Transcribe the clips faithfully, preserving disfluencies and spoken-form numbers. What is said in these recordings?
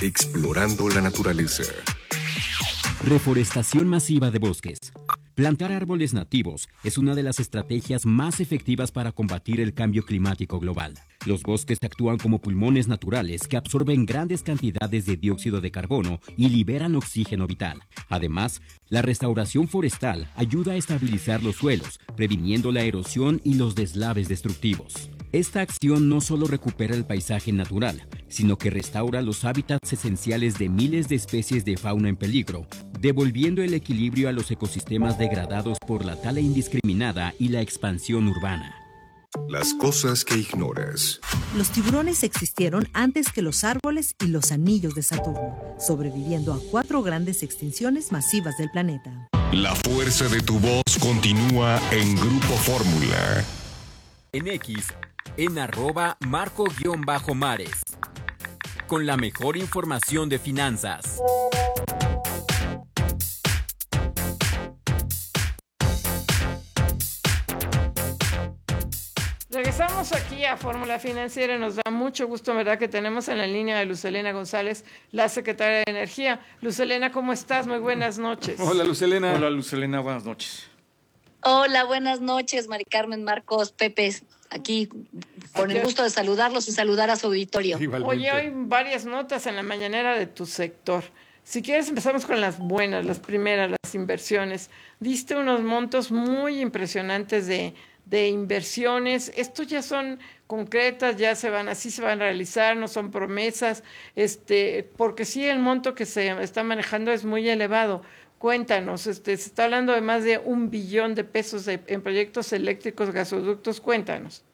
Explorando la naturaleza. Reforestación masiva de bosques. Plantar árboles nativos es una de las estrategias más efectivas para combatir el cambio climático global. Los bosques actúan como pulmones naturales que absorben grandes cantidades de dióxido de carbono y liberan oxígeno vital. Además, la restauración forestal ayuda a estabilizar los suelos, previniendo la erosión y los deslaves destructivos. Esta acción no solo recupera el paisaje natural, sino que restaura los hábitats esenciales de miles de especies de fauna en peligro, devolviendo el equilibrio a los ecosistemas degradados por la tala indiscriminada y la expansión urbana. Las cosas que ignoras. Los tiburones existieron antes que los árboles y los anillos de Saturno, sobreviviendo a cuatro grandes extinciones masivas del planeta. La fuerza de tu voz continúa en Grupo Fórmula. En X, en arroba marco-mares. Con la mejor información de finanzas. Regresamos aquí a Fórmula Financiera. Nos da mucho gusto, ¿verdad?, que tenemos en la línea a Luz Helena González, la secretaria de Energía. Luz Helena, ¿cómo estás? Muy buenas noches. Hola, Luz Helena. Hola, Luz Helena, buenas noches. Hola, buenas noches, Mari Carmen, Marcos, Pepe, aquí con el gusto de saludarlos y saludar a su auditorio. Igualmente. Oye, hay varias notas en la mañanera de tu sector. Si quieres empezamos con las buenas, las primeras, las inversiones. Diste unos montos muy impresionantes de, de inversiones. Estos ya son concretas, ya se van, así se van a realizar, no son promesas, este, porque sí el monto que se está manejando es muy elevado. Cuéntanos, este, se está hablando de más de un billón de pesos de, en proyectos eléctricos, gasoductos, cuéntanos.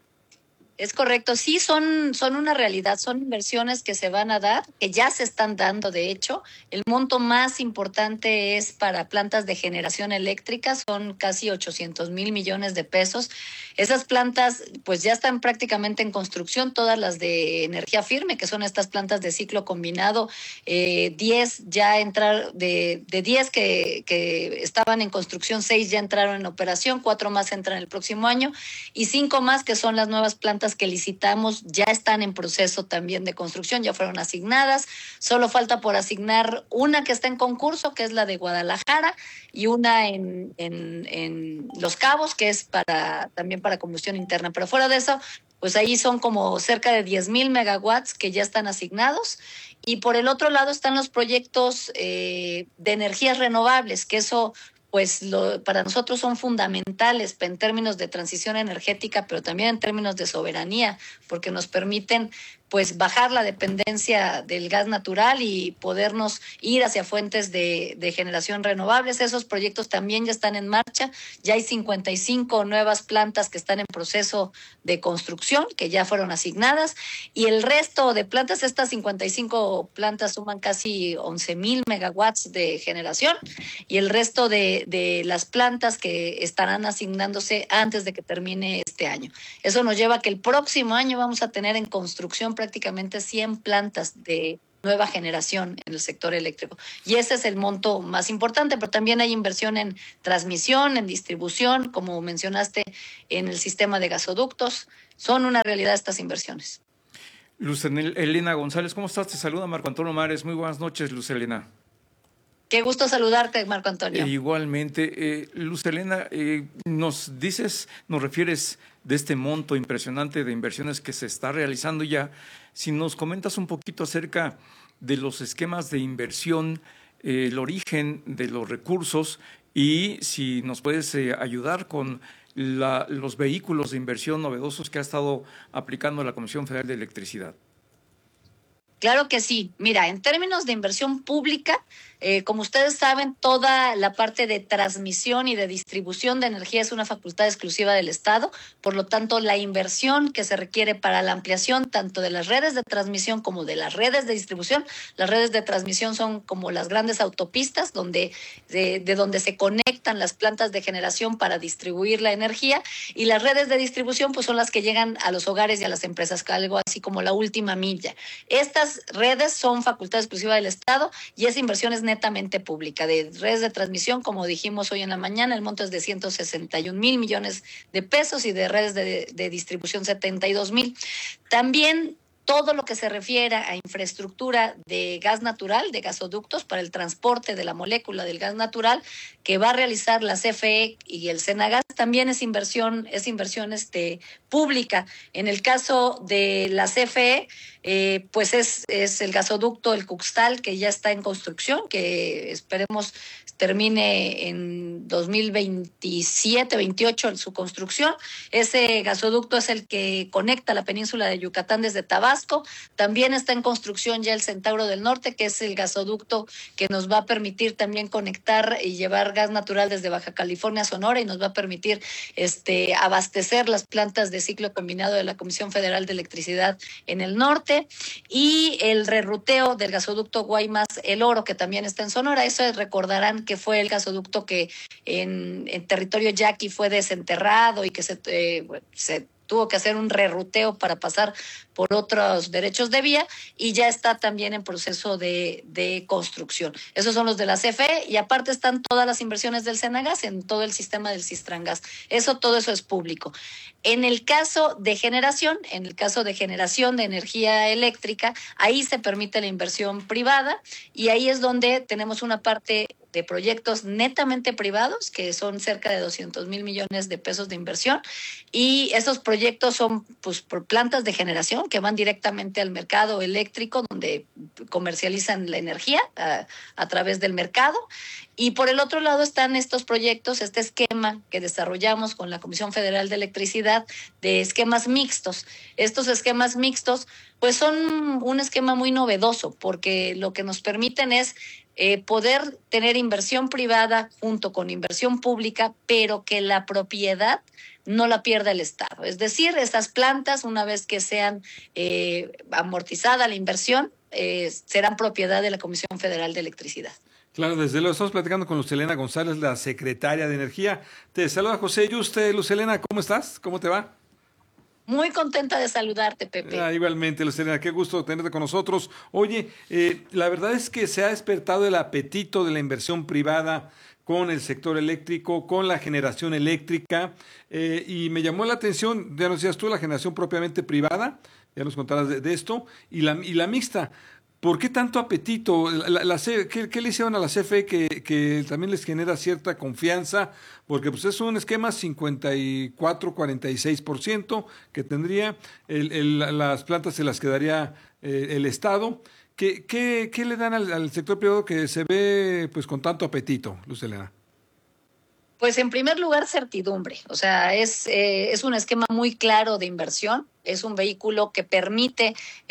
Es correcto, sí, son, son una realidad, son inversiones que se van a dar, que ya se están dando, de hecho. El monto más importante es para plantas de generación eléctrica, son casi ochocientos mil millones de pesos. Esas plantas pues ya están prácticamente en construcción, todas las de energía firme, que son estas plantas de ciclo combinado, eh, diez ya entraron, de, de diez que, que estaban en construcción, seis ya entraron en operación, cuatro más entran el próximo año y cinco más que son las nuevas plantas que licitamos ya están en proceso también de construcción, ya fueron asignadas, solo falta por asignar una que está en concurso, que es la de Guadalajara, y una en, en, en Los Cabos, que es para también para combustión interna, pero fuera de eso, pues ahí son como cerca de diez mil megawatts que ya están asignados, y por el otro lado están los proyectos eh, de energías renovables, que eso pues lo, para nosotros son fundamentales en términos de transición energética, pero también en términos de soberanía, porque nos permiten pues bajar la dependencia del gas natural y podernos ir hacia fuentes de, de generación renovables. Esos proyectos también ya están en marcha, ya hay cincuenta y cinco nuevas plantas que están en proceso de construcción, que ya fueron asignadas, y el resto de plantas, estas cincuenta y cinco plantas suman casi once mil megawatts de generación, y el resto de, de las plantas que estarán asignándose antes de que termine este año. Eso nos lleva a que el próximo año vamos a tener en construcción prácticamente cien plantas de nueva generación en el sector eléctrico. Y ese es el monto más importante, pero también hay inversión en transmisión, en distribución, como mencionaste, en el sistema de gasoductos. Son una realidad estas inversiones. Luz Helena González, ¿cómo estás? Te saluda Marco Antonio Mares. Muy buenas noches, Luz Helena. Qué gusto saludarte, Marco Antonio. Eh, igualmente. Eh, Luz Helena, eh, nos dices, nos refieres de este monto impresionante de inversiones que se está realizando ya. Si nos comentas un poquito acerca de los esquemas de inversión, eh, el origen de los recursos y si nos puedes eh, ayudar con la, los vehículos de inversión novedosos que ha estado aplicando la Comisión Federal de Electricidad. Claro que sí. Mira, en términos de inversión pública, eh, como ustedes saben, toda la parte de transmisión y de distribución de energía es una facultad exclusiva del Estado. Por lo tanto, la inversión que se requiere para la ampliación tanto de las redes de transmisión como de las redes de distribución, las redes de transmisión son como las grandes autopistas donde de, de donde se conectan las plantas de generación para distribuir la energía, y las redes de distribución pues son las que llegan a los hogares y a las empresas, algo así como la última milla. Estas redes son facultad exclusiva del Estado y esa inversión es netamente pública. De redes de transmisión, como dijimos hoy en la mañana, el monto es de ciento sesenta y un mil millones de pesos y de redes de, de distribución setenta y dos mil. También todo lo que se refiere a infraestructura de gas natural, de gasoductos para el transporte de la molécula del gas natural que va a realizar la C F E y el Senagas, también es inversión, es inversión este, pública. En el caso de la C F E, eh, pues es, es el gasoducto, el Cuxtal, que ya está en construcción, que esperemos termine en dos mil veintisiete, veintiocho su construcción. Ese gasoducto es el que conecta la península de Yucatán desde Tabasco. También está en construcción ya el Centauro del Norte, que es el gasoducto que nos va a permitir también conectar y llevar gas natural desde Baja California a Sonora y nos va a permitir este, abastecer las plantas de ciclo combinado de la Comisión Federal de Electricidad en el norte, y el reruteo del gasoducto Guaymas-El Oro, que también está en Sonora. Eso recordarán que fue el gasoducto que en, en territorio yaqui fue desenterrado y que se, eh, se tuvo que hacer un reruteo para pasar por otros derechos de vía, y ya está también en proceso de, de construcción. Esos son los de la C F E, y aparte están todas las inversiones del Senagas en todo el sistema del Cistrangas. Eso, todo eso es público. En el caso de generación, en el caso de generación de energía eléctrica, ahí se permite la inversión privada, y ahí es donde tenemos una parte de proyectos netamente privados, que son cerca de doscientos mil millones de pesos de inversión, y esos proyectos son pues por plantas de generación que van directamente al mercado eléctrico, donde comercializan la energía a, a través del mercado. Y por el otro lado están estos proyectos, este esquema que desarrollamos con la Comisión Federal de Electricidad de esquemas mixtos. Estos esquemas mixtos pues son un esquema muy novedoso, porque lo que nos permiten es eh, poder tener inversión privada junto con inversión pública, pero que la propiedad no la pierda el Estado. Es decir, estas plantas, una vez que sean eh, amortizada la inversión, eh, serán propiedad de la Comisión Federal de Electricidad. Claro, desde luego estamos platicando con Lucelena González, la secretaria de Energía. Te saluda José Yuste. Lucelena, ¿cómo estás? ¿Cómo te va? Muy contenta de saludarte, Pepe. Ah, igualmente, Lucelena, qué gusto tenerte con nosotros. Oye, eh, la verdad es que se ha despertado el apetito de la inversión privada con el sector eléctrico, con la generación eléctrica, eh, y me llamó la atención, ya nos decías tú, la generación propiamente privada, ya nos contarás de, de esto, y la, y la mixta. ¿Por qué tanto apetito? La, la, ¿qué, ¿Qué le hicieron a la C F E que, que también les genera cierta confianza? Porque pues es un esquema cincuenta y cuatro a cuarenta y seis por ciento que tendría, el, el, las plantas se las quedaría eh, el Estado. ¿Qué, qué, ¿Qué le dan al, al sector privado que se ve pues con tanto apetito, Lucelena? Pues en primer lugar, certidumbre. O sea, es, eh, es un esquema muy claro de inversión. Es un vehículo que permite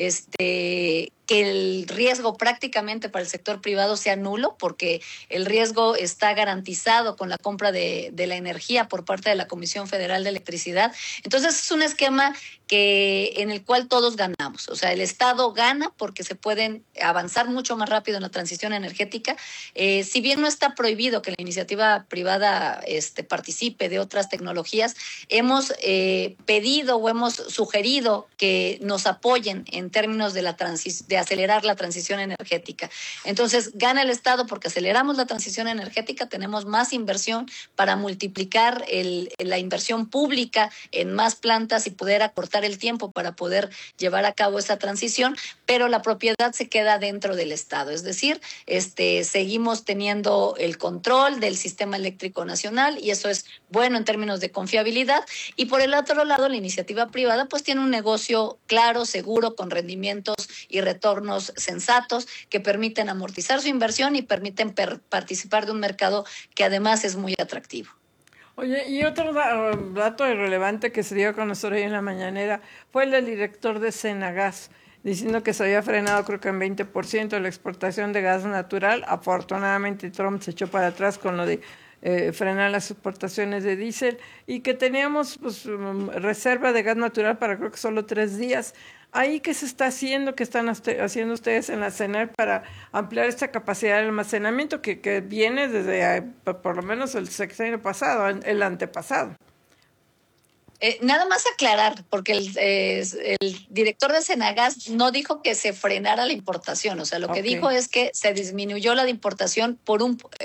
este, que el riesgo prácticamente para el sector privado sea nulo, porque el riesgo está garantizado con la compra de, de la energía por parte de la Comisión Federal de Electricidad. Entonces es un esquema que, en el cual todos ganamos. O sea, el Estado gana porque se pueden avanzar mucho más rápido en la transición energética. Eh, si bien no está prohibido que la iniciativa privada este, participe de otras tecnologías, hemos eh, pedido o hemos sugerido que nos apoyen en términos de la transi- de acelerar la transición energética. Entonces, gana el Estado porque aceleramos la transición energética, tenemos más inversión para multiplicar el, la inversión pública en más plantas y poder acortar el tiempo para poder llevar a cabo esa transición, pero la propiedad se queda dentro del Estado. Es decir, este, seguimos teniendo el control del sistema eléctrico nacional, y eso es bueno en términos de confiabilidad. Y por el otro lado, la iniciativa privada pues tiene un negocio claro, seguro, con rendimientos y retornos sensatos que permiten amortizar su inversión y permiten per- participar de un mercado que además es muy atractivo. Oye, y otro da- dato irrelevante que se dio a conocer hoy en la mañanera fue el del director de Senagas, diciendo que se había frenado creo que en veinte por ciento la exportación de gas natural. Afortunadamente Trump se echó para atrás con lo de eh, frenar las exportaciones de diésel, y que teníamos pues um, reserva de gas natural para creo que solo tres días. ¿Ahí qué se está haciendo? ¿Qué están haciendo ustedes en la CENER para ampliar esta capacidad de almacenamiento que, que viene desde eh, por lo menos el sexenio pasado, el antepasado? Eh, nada más aclarar, porque el, eh, el director de Senagas no dijo que se frenara la importación, o sea, lo que Okay. dijo es que se disminuyó la importación por un, eh,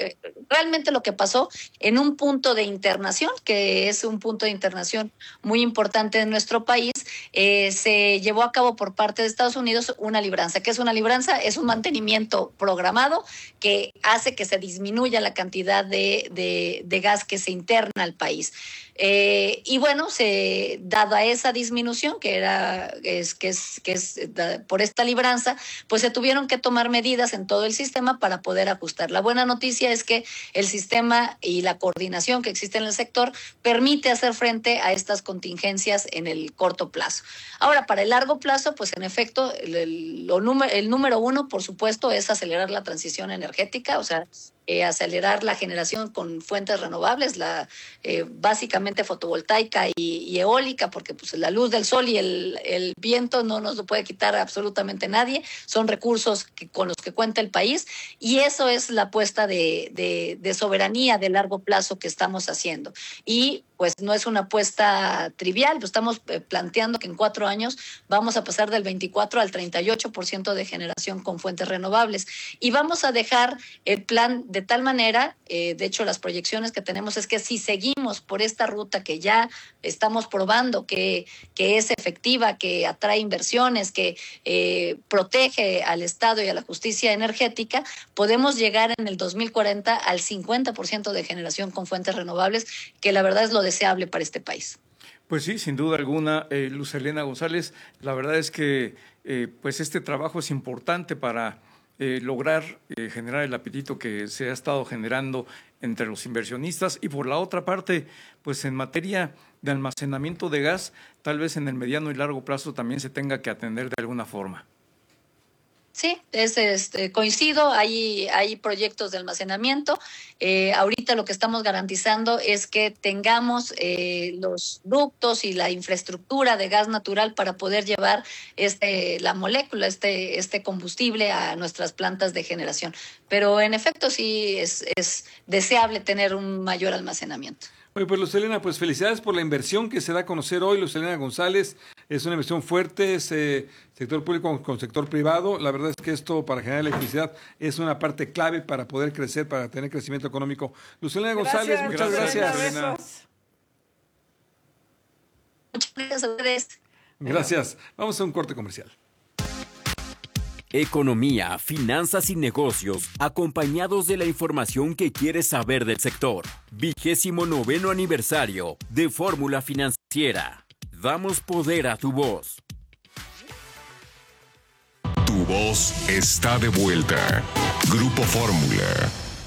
realmente lo que pasó en un punto de internación, que es un punto de internación muy importante en nuestro país, eh, se llevó a cabo por parte de Estados Unidos una libranza. ¿Qué es una libranza? Es un mantenimiento programado que hace que se disminuya la cantidad de, de, de gas que se interna al país. Eh, y bueno, se, dada esa disminución que era es, que es, que es da, por esta libranza, pues se tuvieron que tomar medidas en todo el sistema para poder ajustar. La buena noticia es que el sistema y la coordinación que existe en el sector permite hacer frente a estas contingencias en el corto plazo. Ahora, para el largo plazo, pues en efecto, el, el, lo número, el número uno, por supuesto, es acelerar la transición energética, o sea, Eh, acelerar la generación con fuentes renovables, la eh, básicamente fotovoltaica y, y eólica, porque pues la luz del sol y el, el viento no nos lo puede quitar absolutamente nadie, son recursos que, con los que cuenta el país, y eso es la apuesta de, de, de soberanía de largo plazo que estamos haciendo. Y pues no es una apuesta trivial, pues estamos planteando que en cuatro años vamos a pasar del veinticuatro al treinta y ocho por ciento de generación con fuentes renovables, y vamos a dejar el plan de tal manera, eh, de hecho las proyecciones que tenemos es que si seguimos por esta ruta que ya estamos probando que, que es efectiva, que atrae inversiones, que eh, protege al Estado y a la justicia energética, podemos llegar en el dos mil cuarenta al cincuenta por ciento de generación con fuentes renovables, que la verdad es lo deseable para este país. Pues sí, sin duda alguna, eh, Luz Helena González, la verdad es que eh, pues este trabajo es importante para eh, lograr eh, generar el apetito que se ha estado generando entre los inversionistas, y por la otra parte, pues en materia de almacenamiento de gas, tal vez en el mediano y largo plazo también se tenga que atender de alguna forma. Sí, es, este, coincido, hay, hay proyectos de almacenamiento. Eh, ahorita lo que estamos garantizando es que tengamos eh, los ductos y la infraestructura de gas natural para poder llevar este, la molécula, este, este combustible a nuestras plantas de generación. Pero en efecto sí es, es deseable tener un mayor almacenamiento. Oye, pues Luz Helena, pues felicidades por la inversión que se da a conocer hoy. Luz Helena González, es una inversión fuerte, es eh, sector público con, con sector privado. La verdad es que esto para generar electricidad es una parte clave para poder crecer, para tener crecimiento económico. Luz Helena González, muchas gracias. Gracias. Muchas gracias a ustedes. Gracias. Vamos a un corte comercial. Economía, finanzas y negocios, acompañados de la información que quieres saber del sector. Vigésimo noveno aniversario de Fórmula Financiera. Damos poder a tu voz. Tu voz está de vuelta. Grupo Fórmula.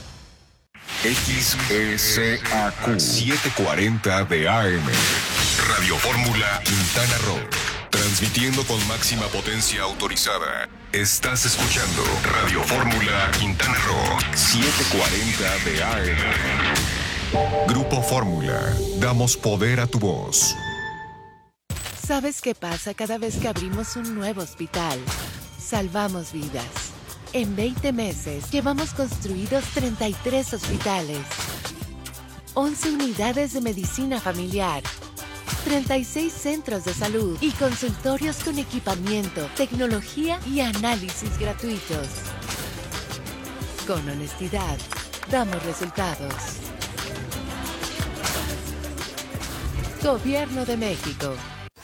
X S A Q setecientos cuarenta de A M. Radio Fórmula Quintana Roo. Transmitiendo con máxima potencia autorizada. Estás escuchando Radio Fórmula Quintana Roo setecientos cuarenta de A M. Grupo Fórmula. Damos poder a tu voz. ¿Sabes qué pasa cada vez que abrimos un nuevo hospital? Salvamos vidas. En veinte meses llevamos construidos treinta y tres hospitales, once unidades de medicina familiar, treinta y seis centros de salud y consultorios con equipamiento, tecnología y análisis gratuitos. Con honestidad, damos resultados. Gobierno de México.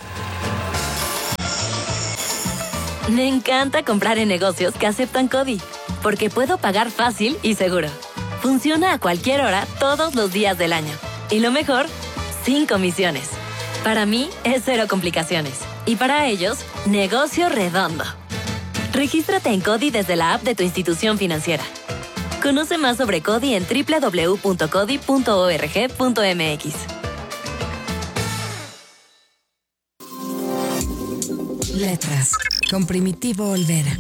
Me encanta comprar en negocios que aceptan CODI, porque puedo pagar fácil y seguro. Funciona a cualquier hora, todos los días del año. Y lo mejor, sin comisiones. Para mí es cero complicaciones. Y para ellos, negocio redondo. Regístrate en CODI desde la app de tu institución financiera. Conoce más sobre CODI en doble u doble u doble u punto codi punto org punto m x. Letras, con Primitivo Olvera.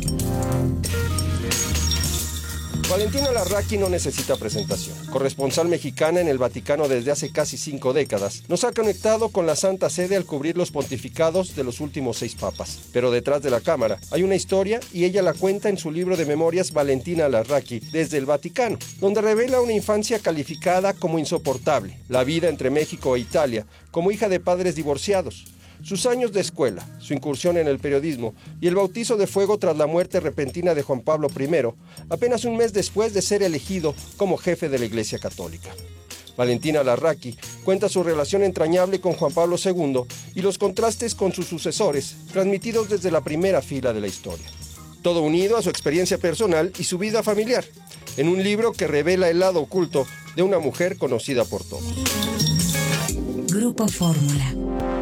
Valentina Larraqui no necesita presentación. Corresponsal mexicana en el Vaticano desde hace casi cinco décadas, nos ha conectado con la Santa Sede al cubrir los pontificados de los últimos seis papas. Pero detrás de la cámara hay una historia y ella la cuenta en su libro de memorias Valentina Larraqui desde el Vaticano, donde revela una infancia calificada como insoportable, la vida entre México e Italia, como hija de padres divorciados. Sus años de escuela, su incursión en el periodismo y el bautizo de fuego tras la muerte repentina de Juan Pablo primero, apenas un mes después de ser elegido como jefe de la Iglesia Católica. Valentina Larraqui cuenta su relación entrañable con Juan Pablo segundo y los contrastes con sus sucesores, transmitidos desde la primera fila de la historia. Todo unido a su experiencia personal y su vida familiar, en un libro que revela el lado oculto de una mujer conocida por todos. Grupo Fórmula.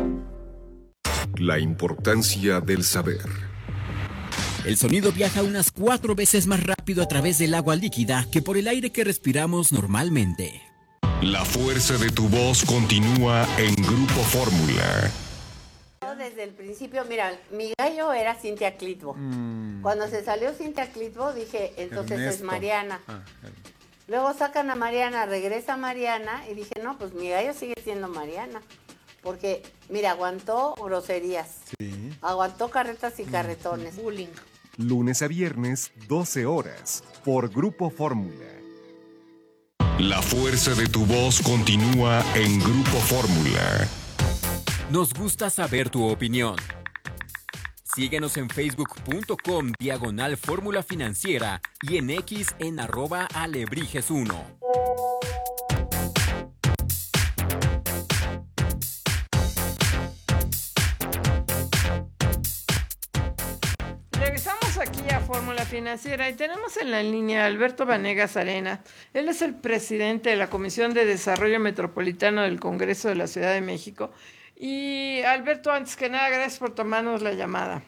La importancia del saber. El sonido viaja unas cuatro veces más rápido a través del agua líquida que por el aire que respiramos normalmente. La fuerza de tu voz continúa en Grupo Fórmula. Desde el principio, mira, mi gallo era Cintia Clitbo. Mm. Cuando se salió Cintia Clitbo, dije, entonces Ernesto. Es Mariana. Ah, Luego sacan a Mariana, regresa Mariana, y dije, no, pues mi gallo sigue siendo Mariana. Porque, mira, aguantó groserías, sí. Aguantó carretas y carretones. Mm. Bullying. Lunes a viernes, doce horas, por Grupo Fórmula. La fuerza de tu voz continúa en Grupo Fórmula. Nos gusta saber tu opinión. Síguenos en facebook.com diagonal Fórmula Financiera y en X en arroba alebrijes uno. Regresamos aquí a Fórmula Financiera y tenemos en la línea a Alberto Vanegas Arena. Él es el presidente de la Comisión de Desarrollo Metropolitano del Congreso de la Ciudad de México. Y Alberto, antes que nada, gracias por tomarnos la llamada.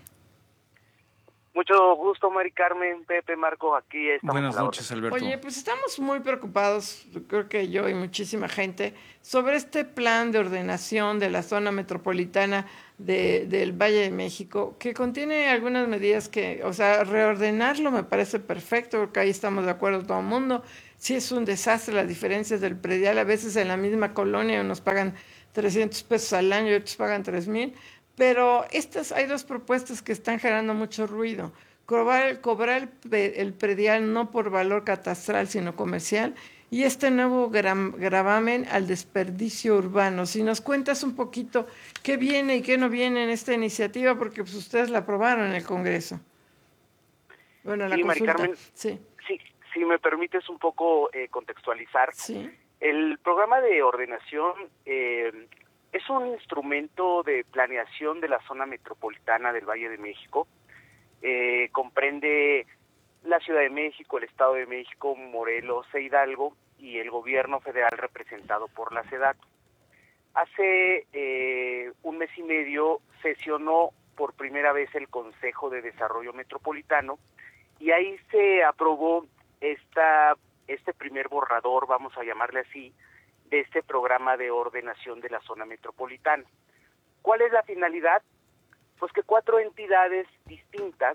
Mucho gusto, Mari Carmen, Pepe, Marco, aquí estamos. Buenas noches, Alberto. Oye, pues estamos muy preocupados, creo que yo y muchísima gente, sobre este plan de ordenación de la zona metropolitana de, del Valle de México, que contiene algunas medidas que, o sea, reordenarlo me parece perfecto, porque ahí estamos de acuerdo todo el mundo. Sí es un desastre las diferencias del predial, a veces en la misma colonia nos pagan trescientos pesos al año y otros pagan tres mil, pero estas hay dos propuestas que están generando mucho ruido. Cobrar, cobrar el, el predial no por valor catastral, sino comercial, y este nuevo gra- gravamen al desperdicio urbano. Si nos cuentas un poquito qué viene y qué no viene en esta iniciativa, porque pues ustedes la aprobaron en el Congreso. Bueno, la sí, consulta. Mari Carmen, sí. sí, si me permites un poco eh, contextualizar. Sí. El programa de ordenación eh, es un instrumento de planeación de la zona metropolitana del Valle de México. Eh, comprende la Ciudad de México, el Estado de México, Morelos e Hidalgo y el gobierno federal representado por la SEDATU. Hace eh, un mes y medio sesionó por primera vez el Consejo de Desarrollo Metropolitano y ahí se aprobó esta este primer borrador, vamos a llamarle así, de este programa de ordenación de la zona metropolitana. ¿Cuál es la finalidad? Pues que cuatro entidades distintas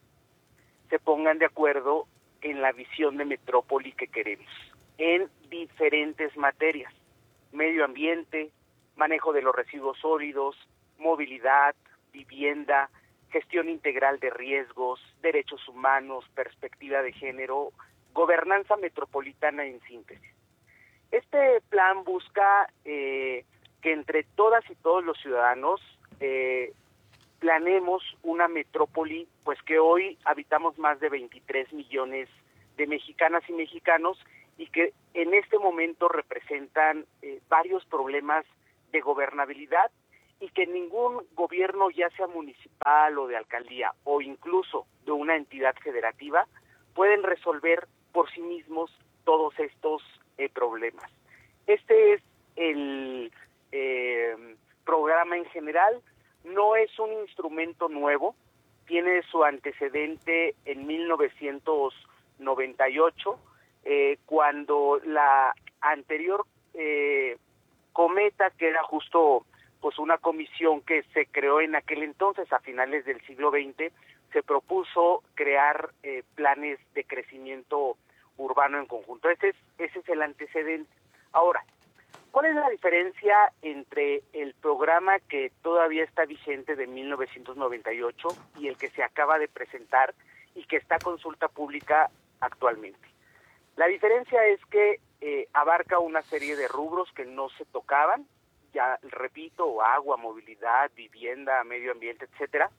se pongan de acuerdo en la visión de metrópoli que queremos, en diferentes materias: medio ambiente, manejo de los residuos sólidos, movilidad, vivienda, gestión integral de riesgos, derechos humanos, perspectiva de género, gobernanza metropolitana en síntesis. Este plan busca eh, que entre todas y todos los ciudadanos eh, planeemos una metrópoli, pues que hoy habitamos más de veintitrés millones de mexicanas y mexicanos y que en este momento representan eh, varios problemas de gobernabilidad y que ningún gobierno, ya sea municipal o de alcaldía o incluso de una entidad federativa, pueden resolver por sí mismos todos estos eh, problemas. Este es el eh, programa en general, no es un instrumento nuevo, tiene su antecedente en mil novecientos noventa y ocho, eh, cuando la anterior eh, Cometa, que era justo pues una comisión que se creó en aquel entonces, a finales del siglo veinte, se propuso crear eh, planes de crecimiento urbano en conjunto. Ese es, ese es el antecedente. Ahora, ¿cuál es la diferencia entre el programa que todavía está vigente de mil novecientos noventa y ocho y el que se acaba de presentar y que está a consulta pública actualmente? La diferencia es que eh, abarca una serie de rubros que no se tocaban ya repito, agua, movilidad, vivienda, medio ambiente, etcétera.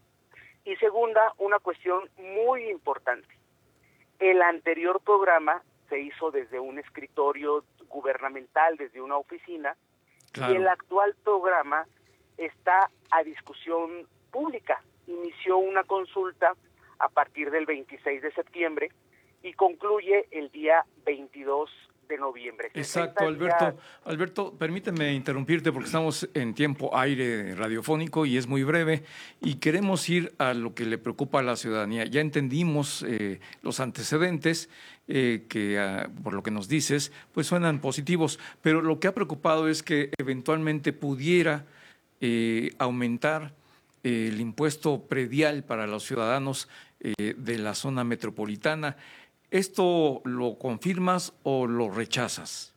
Y segunda, una cuestión muy importante. El anterior programa se hizo desde un escritorio gubernamental, desde una oficina, claro. Y el actual programa está a discusión pública. Inició una consulta a partir del veintiséis de septiembre y concluye el día veintidós de noviembre. Exacto, Alberto. Alberto, permíteme interrumpirte porque estamos en tiempo aire radiofónico y es muy breve y queremos ir a lo que le preocupa a la ciudadanía. Ya entendimos eh, los antecedentes eh, que, uh, por lo que nos dices, pues suenan positivos, pero lo que ha preocupado es que eventualmente pudiera eh, aumentar eh, el impuesto predial para los ciudadanos eh, de la zona metropolitana. ¿Esto lo confirmas o lo rechazas?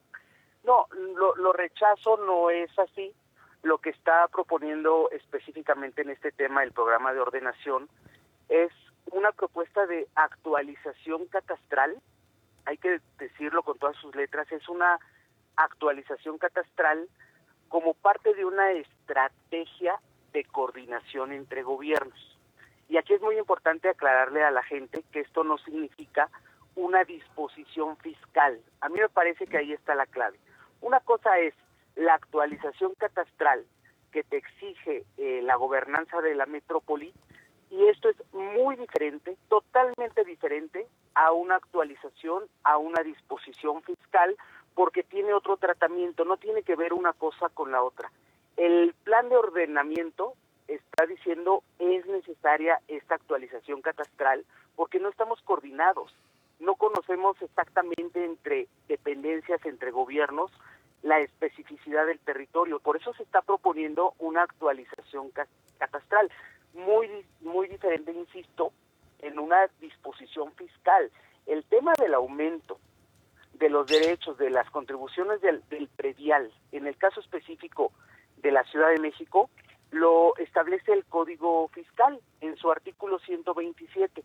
No, lo, lo rechazo, no es así. Lo que está proponiendo específicamente en este tema el programa de ordenación es una propuesta de actualización catastral. Hay que decirlo con todas sus letras, es una actualización catastral como parte de una estrategia de coordinación entre gobiernos. Y aquí es muy importante aclararle a la gente que esto no significa una disposición fiscal. A mí me parece que ahí está la clave. Una cosa es la actualización catastral que te exige eh, la gobernanza de la metrópoli, y esto es muy diferente, totalmente diferente a una actualización, a una disposición fiscal, porque tiene otro tratamiento, no tiene que ver una cosa con la otra. El plan de ordenamiento está diciendo es necesaria esta actualización catastral porque no estamos coordinados, no conocemos exactamente entre dependencias, entre gobiernos, la especificidad del territorio. Por eso se está proponiendo una actualización catastral, muy, muy diferente, insisto, en una disposición fiscal. El tema del aumento de los derechos, de las contribuciones del, del predial, en el caso específico de la Ciudad de México, lo establece el Código Fiscal en su artículo ciento veintisiete.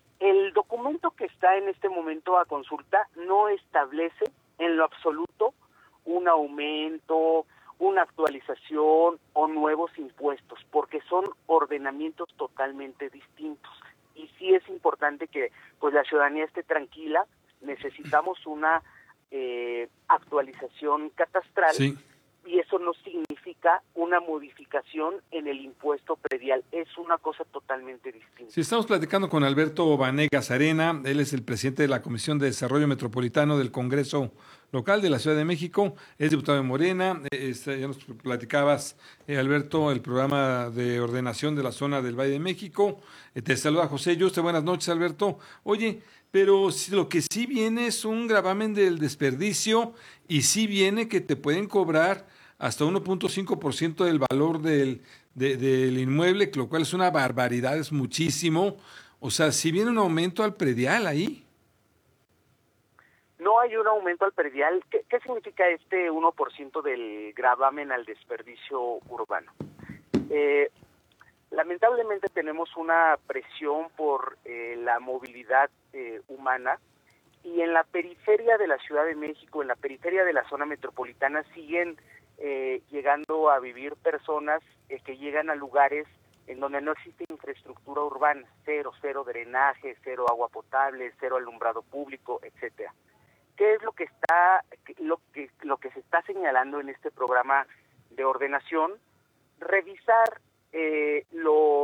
El documento que está en este momento a consulta no establece en lo absoluto un aumento, una actualización o nuevos impuestos, porque son ordenamientos totalmente distintos. Y sí es importante que pues la ciudadanía esté tranquila, necesitamos una eh, actualización catastral. Sí. Y eso no significa una modificación en el impuesto predial, es una cosa totalmente distinta. Sí, estamos platicando con Alberto Vanegas Arena, él es el presidente de la Comisión de Desarrollo Metropolitano del Congreso Local de la Ciudad de México, es diputado de Morena, este, ya nos platicabas, eh, Alberto, el programa de ordenación de la zona del Valle de México. Eh, te saluda José Yuste, buenas noches, Alberto. Oye, pero si lo que sí viene es un gravamen del desperdicio y sí viene que te pueden cobrar hasta uno punto cinco por ciento del valor del, de, del inmueble, lo cual es una barbaridad, es muchísimo. O sea, si viene un aumento al predial ahí. No hay un aumento al predial. ¿Qué, qué significa este uno por ciento del gravamen al desperdicio urbano? Eh, lamentablemente tenemos una presión por eh, la movilidad eh, humana, y en la periferia de la Ciudad de México, en la periferia de la zona metropolitana, siguen eh, llegando a vivir personas eh, que llegan a lugares en donde no existe infraestructura urbana, cero, cero drenaje, cero agua potable, cero alumbrado público, etcétera. ¿Qué es lo que está, lo que, lo que se está señalando en este programa de ordenación? Revisar eh, los